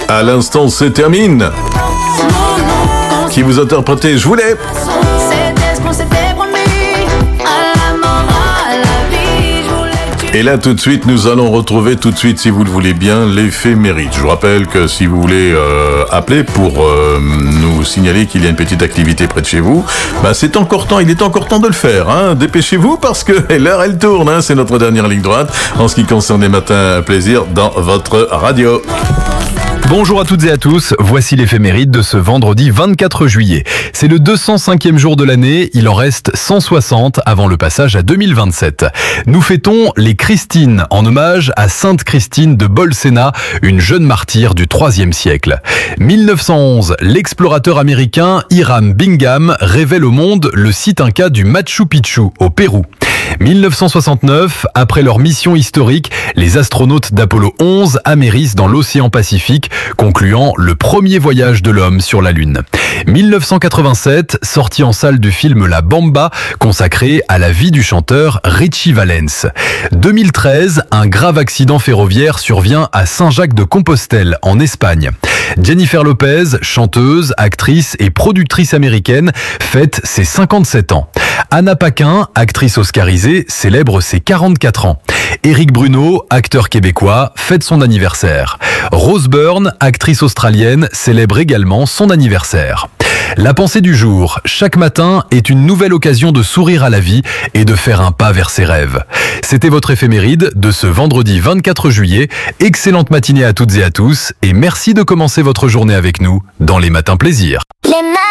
À l'instant, c'est Termine. Qui vous interprétait Je voulais. Et là, tout de suite, nous allons retrouver tout de suite, si vous le voulez bien, l'éphéméride. Je vous rappelle que si vous voulez appeler pour nous signaler qu'il y a une petite activité près de chez vous, c'est encore temps, il est encore temps de le faire. Hein. Dépêchez-vous parce que l'heure, elle tourne. Hein. C'est notre dernière ligne droite en ce qui concerne les matins à plaisir dans votre radio. Bonjour à toutes et à tous, voici l'éphéméride de ce vendredi 24 juillet. C'est le 205e jour de l'année, il en reste 160 avant le passage à 2027. Nous fêtons les Christines en hommage à Sainte Christine de Bolsena, une jeune martyre du IIIe siècle. 1911, l'explorateur américain Hiram Bingham révèle au monde le site inca du Machu Picchu au Pérou. 1969, après leur mission historique, les astronautes d'Apollo 11 amérissent dans l'océan Pacifique, concluant le premier voyage de l'homme sur la Lune. 1987, sortie en salle du film La Bamba, consacré à la vie du chanteur Richie Valens. 2013, un grave accident ferroviaire survient à Saint-Jacques-de-Compostelle, en Espagne. Jennifer Lopez, chanteuse, actrice et productrice américaine, fête ses 57 ans. Anna Paquin, actrice oscarisée, célèbre ses 44 ans. Éric Bruno, acteur québécois, fête son anniversaire. Rose Byrne, actrice australienne, célèbre également son anniversaire. La pensée du jour, chaque matin, est une nouvelle occasion de sourire à la vie et de faire un pas vers ses rêves. C'était votre éphéméride de ce vendredi 24 juillet. Excellente matinée à toutes et à tous et merci de commencer votre journée avec nous dans les Matins Plaisir.